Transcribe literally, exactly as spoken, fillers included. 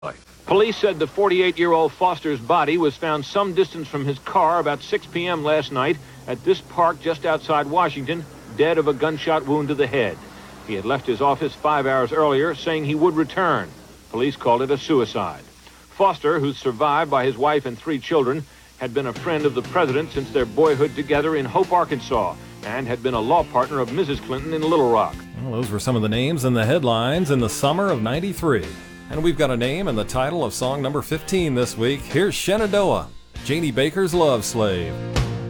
Police said the forty-eight-year-old Foster's body was found some distance from his car about six p.m. last night at this park just outside Washington, dead of a gunshot wound to the head. He had left his office five hours earlier, saying he would return. Police called it a suicide. Foster, who's survived by his wife and three children, had been a friend of the president since their boyhood together in Hope, Arkansas, and had been a law partner of Missus Clinton in Little Rock. Well, those were some of the names in the headlines in the summer of ninety-three. And we've got a name and the title of song number fifteen this week. Here's Shenandoah, Janie Baker's Love Slave.